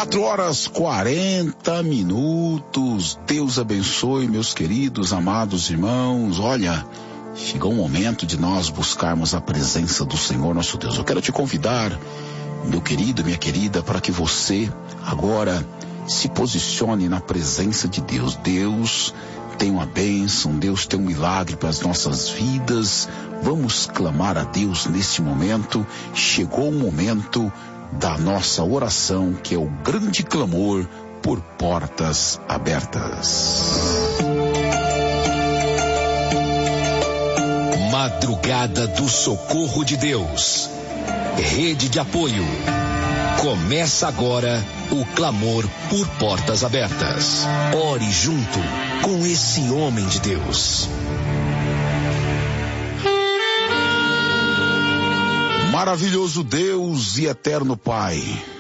4h40. Deus abençoe, meus queridos, amados irmãos. Olha, chegou o momento de nós buscarmos a presença do Senhor nosso Deus. Eu quero te convidar, meu querido, minha querida, para que você agora se posicione na presença de Deus. Deus tem uma bênção, Deus tem um milagre para as nossas vidas. Vamos clamar a Deus neste momento. Chegou o momento da nossa oração, que é o grande clamor por portas abertas. Madrugada do Socorro de Deus. Rede de apoio. Começa agora o clamor por portas abertas. Ore junto com esse homem de Deus. Maravilhoso Deus e eterno Pai,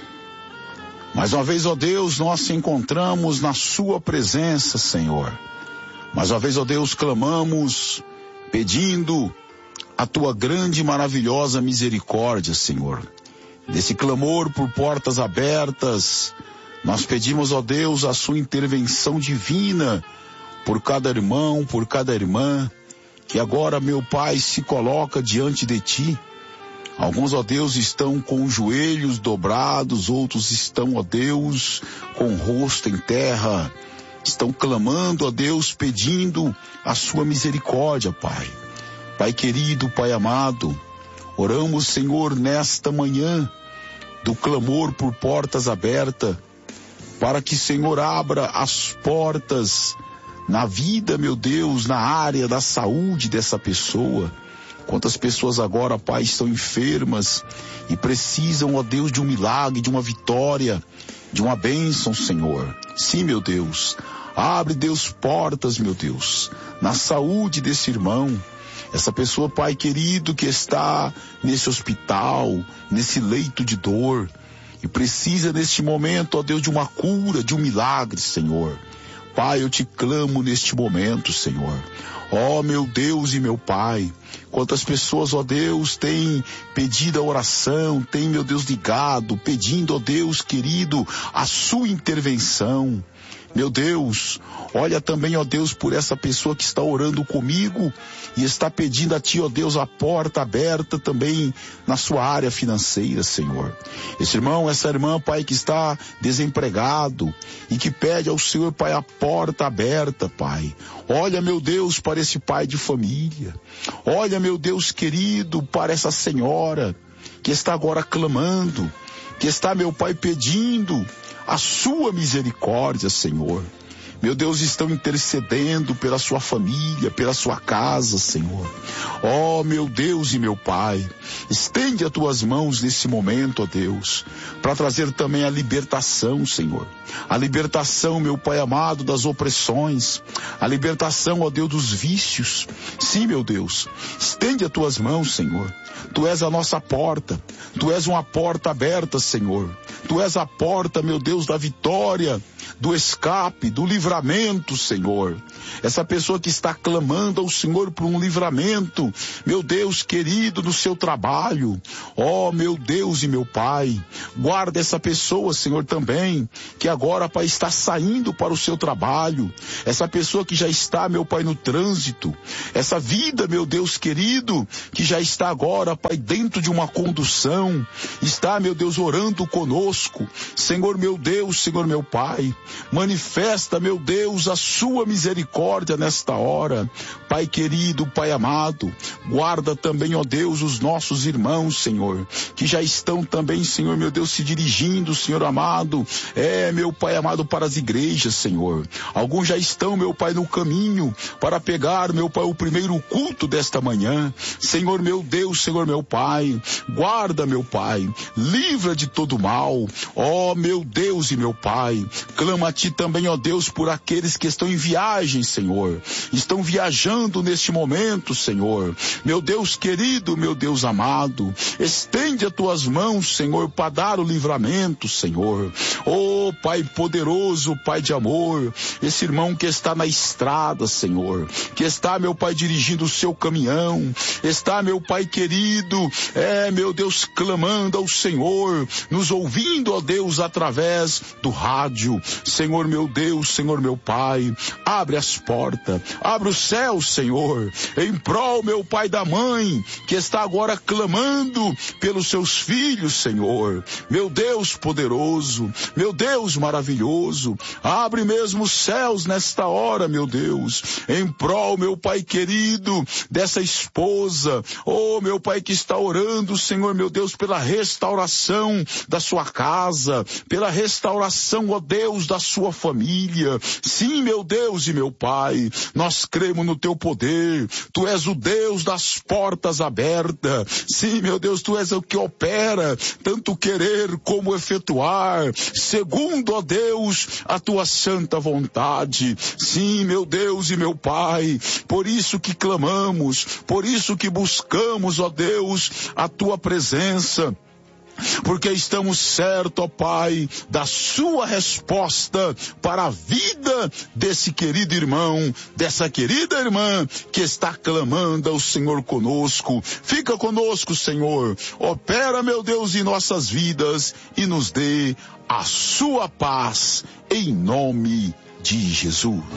mais uma vez, ó Deus, nós se encontramos na sua presença, Senhor. Mais uma vez, ó Deus, clamamos, pedindo a tua grande e maravilhosa misericórdia, Senhor. Nesse clamor por portas abertas, nós pedimos, ó Deus, a sua intervenção divina por cada irmão, por cada irmã, que agora, meu Pai, se coloca diante de ti. Alguns, ó Deus, estão com os joelhos dobrados, outros estão, ó Deus, com o rosto em terra. Estão clamando, ó Deus, pedindo a sua misericórdia, Pai. Pai querido, Pai amado, oramos, Senhor, nesta manhã do clamor por portas abertas, para que, Senhor, abra as portas na vida, meu Deus, na área da saúde dessa pessoa. Quantas pessoas agora, Pai, estão enfermas e precisam, ó Deus, de um milagre, de uma vitória, de uma bênção, Senhor. Sim, meu Deus, abre, Deus, portas, meu Deus, na saúde desse irmão. Essa pessoa, Pai querido, que está nesse hospital, nesse leito de dor, e precisa neste momento, ó Deus, de uma cura, de um milagre, Senhor. Pai, eu te clamo neste momento, Senhor. Ó meu Deus e meu Pai, quantas pessoas, ó Deus, têm pedido a oração, têm, meu Deus, ligado, pedindo, ó Deus querido, a sua intervenção. Meu Deus, olha também, ó Deus, por essa pessoa que está orando comigo e está pedindo a Ti, ó Deus, a porta aberta também na sua área financeira, Senhor. Esse irmão, essa irmã, Pai, que está desempregado e que pede ao Senhor, Pai, a porta aberta, Pai. Olha, meu Deus, para esse pai de família. Olha, meu Deus querido, para essa senhora que está agora clamando, que está, meu Pai, pedindo a sua misericórdia, Senhor. Meu Deus, estão intercedendo pela sua família, pela sua casa, Senhor. Ó, meu Deus e meu Pai, estende as tuas mãos nesse momento, ó Deus, para trazer também a libertação, Senhor. A libertação, meu Pai amado, das opressões. A libertação, ó Deus, dos vícios. Sim, meu Deus, estende as tuas mãos, Senhor. Tu és a nossa porta. Tu és uma porta aberta, Senhor. Tu és a porta, meu Deus, da vitória, do escape, do livramento, Senhor. Essa pessoa que está clamando ao Senhor por um livramento, meu Deus querido, do seu trabalho. Ó, meu Deus e meu Pai, guarda essa pessoa, Senhor, também, que agora, Pai, está saindo para o seu trabalho. Essa pessoa que já está, meu Pai, no trânsito. Essa vida, meu Deus querido, que já está agora, Pai, dentro de uma condução. Está, meu Deus, orando conosco. Senhor, meu Deus, Senhor, meu Pai, manifesta, meu Deus, a sua misericórdia nesta hora. Pai querido, Pai amado, guarda também, ó Deus, os nossos irmãos, Senhor, que já estão também, Senhor, meu Deus, se dirigindo, Senhor amado, meu Pai amado, para as igrejas, Senhor. Alguns já estão, meu Pai, no caminho para pegar, meu Pai, o primeiro culto desta manhã. Senhor, meu Deus, Senhor, meu Pai, guarda, meu Pai, livra de todo mal. Ó, meu Deus e meu Pai, clama a Ti também, ó Deus, por aqueles que estão em viagem, Senhor. Estão viajando neste momento, Senhor. Meu Deus querido, meu Deus amado, estende as Tuas mãos, Senhor, para dar claro livramento, Senhor. Oh, Pai poderoso, Pai de amor, esse irmão que está na estrada, Senhor, que está, meu Pai, dirigindo o seu caminhão, está, meu Pai querido, meu Deus, clamando ao Senhor, nos ouvindo, ó Deus, através do rádio. Senhor meu Deus, Senhor meu Pai, abre as portas, abre o céu, Senhor, em prol, meu Pai, da mãe, que está agora clamando pelos seus filhos, Senhor. Meu Deus poderoso, meu Deus maravilhoso, abre mesmo os céus nesta hora, meu Deus, em prol, meu Pai querido, dessa esposa, oh, meu Pai, que está orando, Senhor, meu Deus, pela restauração da sua casa, pela restauração, ó Deus, da sua família. Sim, meu Deus e meu Pai, nós cremos no teu poder. Tu és o Deus das portas abertas. Sim, meu Deus, tu és o que opera, tanto querer como efetuar, segundo, ó Deus, a tua santa vontade. Sim, meu Deus e meu Pai, por isso que clamamos, por isso que buscamos, ó Deus, a tua presença, porque estamos certos, ó Pai, da sua resposta para a vida desse querido irmão, dessa querida irmã que está clamando ao Senhor conosco. Fica conosco, Senhor. Opera, meu Deus, em nossas vidas e nos dê a sua paz, em nome de Jesus.